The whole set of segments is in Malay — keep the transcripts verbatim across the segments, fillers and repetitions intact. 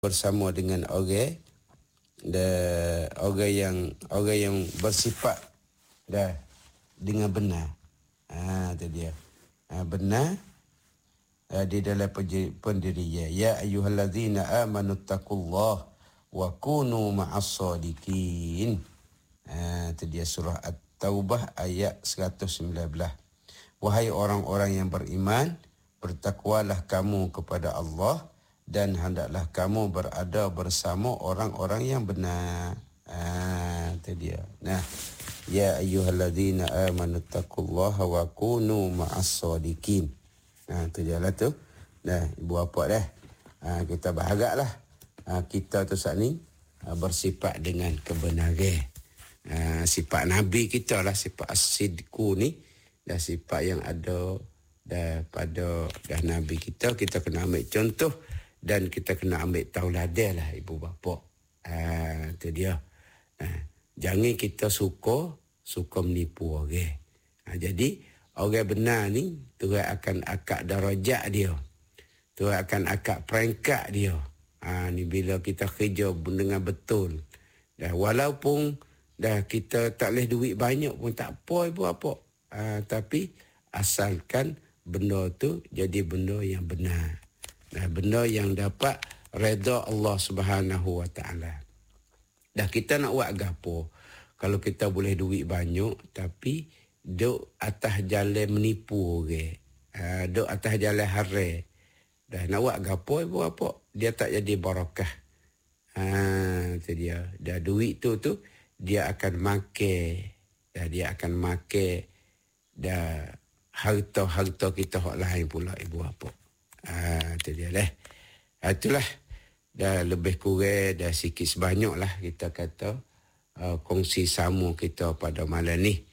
bersama dengan orang dan orang yang orang yang bersifat dah dengan benar. Ah, tu dia. Ah, benar ah, di dalam pendirian. Ya ayyuhallazina amanu taqullah wa kunu ma'as sadiqin. Ah, tu dia surah At-Taubah ayat seratus sembilan belas. Wahai orang-orang yang beriman, bertakwalah kamu kepada Allah dan hendaklah kamu berada bersama orang-orang yang benar. Ah, itu dia. Nah, ya ayyuhallazina amanu taqullaha wa kunu ma'as sadiqin. Nah, itu dia lah tu. Nah, ibu bapa dah. Ah, kita berharaplah ah, kita tu saat ni ah, bersifat dengan kebenaran. Ah, sifat Nabi kita lah, sifat as-sidqu ni, dah sifat yang ada daripada dah Nabi kita. Kita kena ambil contoh dan kita kena ambil tauladan lah ibu bapa. Ah, tu dia. Ah, jangan kita suka suka menipu orang. Ah, jadi orang benar ni Tuhan akan akak darajat dia. Tuhan akan akak peringkat dia. Ah, ni bila kita kerja dengan betul. Dah walaupun dah kita tak boleh duit banyak pun tak apa ibu bapa. Ah, tapi asalkan benda tu jadi benda yang benar. Nah, benda yang dapat redha Allah Subhanahu Wa Taala. Dah kita nak buat gapo? Kalau kita boleh duit banyak tapi duk atas jalan menipu orang. Uh, duk atas jalan haram. Dah nak buat gapo ibu bapa? Dia tak jadi barakah. Ha, tu dia. Dah duit tu tu dia akan makan. Dah dia akan makan dah harta-harta kita hak lain pula ibu bapa. Ah, tu dia lah. Ah, itulah dah lebih kurang dah sikit sebanyak lah kita kata uh, kongsi sama kita pada malam ni.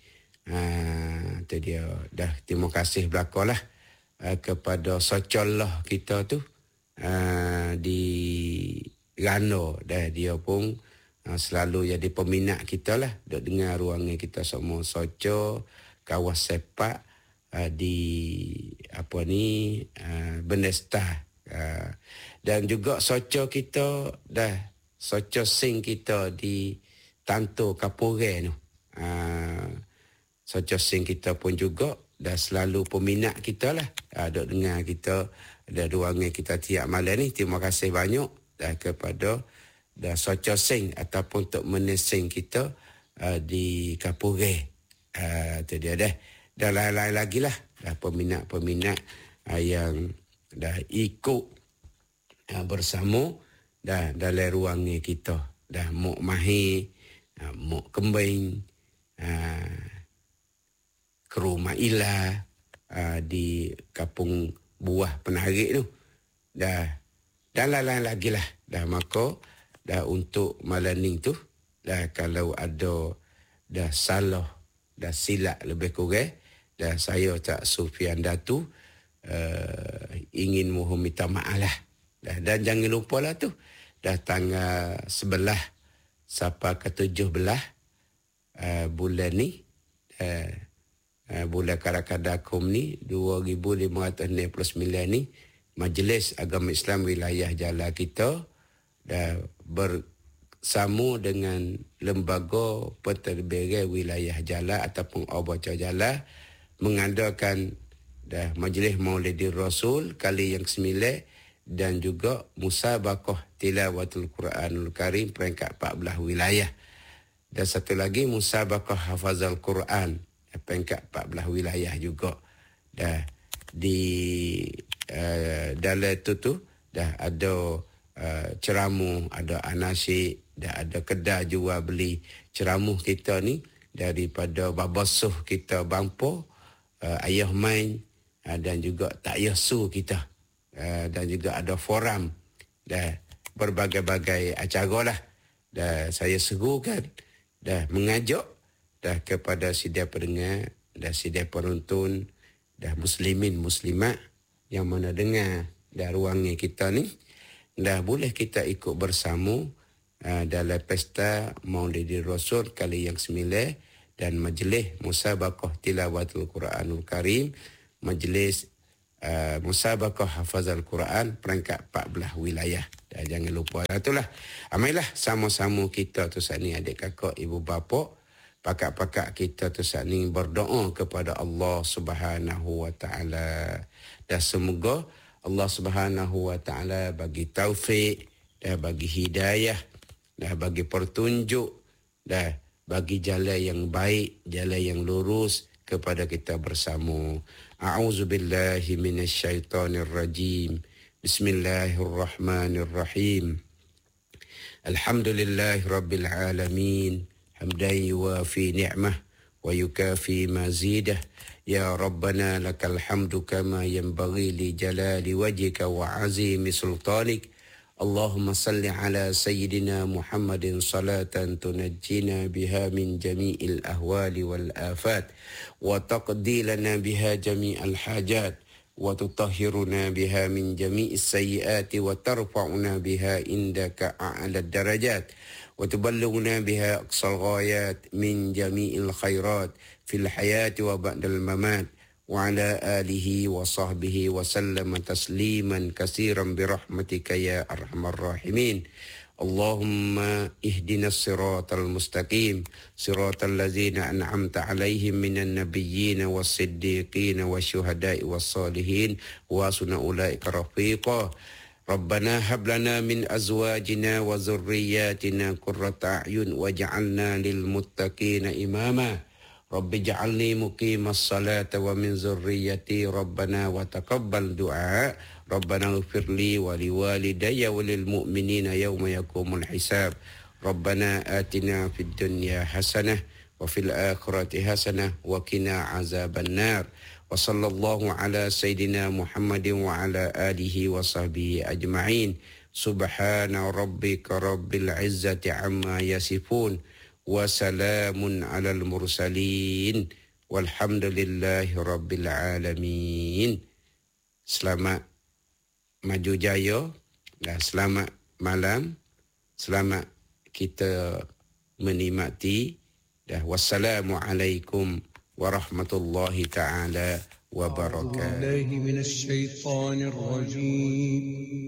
Ah, tu dia. Dah terima kasih belakalah uh, kepada Socollah kita tu uh, di Rano. Dah dia pun uh, selalu jadi peminat kita lah. Duk dengar ruangan kita semua Soco, kawas sepak Uh, di apa ni uh, Bendesta uh, dan juga soco kita dah soco sing kita di Tanto Kapore tu. Uh, soco sing kita pun juga dah selalu peminat kita lah. Uh, duk dengar kita ada ruangan kita tiap malam ni. Terima kasih banyak dah kepada dah soco sing ataupun tok menesing kita uh, di Kapore. Uh, tu dia dah. Dan lain-lain lagi lah. Dah peminat-peminat uh, yang dah ikut uh, bersama dah dalam ruangnya kita. Dah Mok Mahir, uh, Mok Kembing, uh, Kru Maila uh, di Kampung Buah Penarik tu. Dah, dan lain-lain lagi lah. Dah maka, dah untuk malam ni tu, dah kalau ada dah salah, dah silap lebih kurang, dan saya Cak Sufian Datu uh, ingin mohon minta maaf lah. Dan, dan jangan lupa lah tu. Dah tanggal sebelah sampai ke tujuh belah uh, bulan ni. Uh, uh, bulan Karakadakum ni. dua ribu lima ratus enam puluh sembilan ni. Majlis Agama Islam Wilayah Jala kita. Dah bersama dengan Lembaga Pentadbiran Wilayah Jala ataupun Obaca Jala. Mengadakan dah Majlis Maulidir Rasul kali yang kesembilan dan juga Musabaqah Tilawatul Quranul Karim peringkat empat belas wilayah. Dan satu lagi Musabaqah Hafazal Quran peringkat empat belas wilayah juga. Dah di uh, dalam tu tu dah ada uh, ceramuh, ada anasyid, dah ada kedai jual beli ceramuh kita ni daripada babasuh kita Bangpo. Uh, ayah main uh, dan juga tak ayah su kita uh, dan juga ada forum dan berbagai-bagai acara lah. Dan saya serukan dah mengajak dah kepada sidang pendengar dan sidang penonton dah muslimin muslimat yang mana dengar dah ruangnya kita ni dah boleh kita ikut bersama uh, dalam pesta Maulidir Rasul kali yang sembilan dan majlis Musabaqah Tilawatul Quranul Karim, majlis uh, musabaqah hafazal Quran peringkat empat belas wilayah. Dan jangan lupa itulah. Amailah sama-sama kita tu saat ni adik kakak ibu bapa, pakak-pakak kita tu saat ni berdoa kepada Allah Subhanahu wa taala. Dan semoga Allah Subhanahu wa taala bagi taufik dan bagi hidayah dan bagi petunjuk dan bagi jalan yang baik, jalan yang lurus kepada kita bersama. A'udzubillahi minasyaitonirrajim. Bismillahirrahmanirrahim. Alhamdulillahi rabbil alamin. Hamdan yuwafi ni'mah wa yukafi mazidah. Ya Rabbana lakal hamdu kama yanbaghi li jalali wajhika wa azimi sultanik. Allahumma salli ala sayyidina Muhammadin salatan tunajjina biha min jami'il ahwali wal afat wa taqdi lana biha jami'al hajat wa tutahhiruna biha min jami'is sayyiati wa tarfa'una biha indaka a'la darajat wa tuballighuna biha aqsal ghayat min jami'il khairat fil hayati wa ba'dal mamat wa ala alihi wa sahbihi wa sallama tasliman katsiran bi rahmatika ya arhamar rahimin. Allahumma ihdinas siratal mustaqim siratal ladzina an'amta 'alaihim minan nabiyyin was siddiqin wasyuhada'i was salihin wa sunna ulaika rafiqa. Rabbana hab lana min azwajina wa dhurriyyatina qurrata a'yun waj'alna lil muttaqina imama. Rabbi ja'alni muqimas salata wa min zurriyyati Rabbana wa taqabbal du'a. Rabbana ighfirli wa liwalidayya wa lil mu'minina yawma yaqumul hisab. Rabbana atina fid dunya hasanah wa fil akhirati hasanah wa qina azaban nar. Wa sallallahu ala sayyidina Muhammadin wa ala alihi wa sahbihi ajma'in. Subhana rabbika rabbil izzati amma yasifun. Wassalamun alal mursalin walhamdulillahi rabbil alamin. Selamat maju jaya dan selamat malam. Selamat kita menikmati. Dan wassalamualaikum warahmatullahi taala wabarakatuh.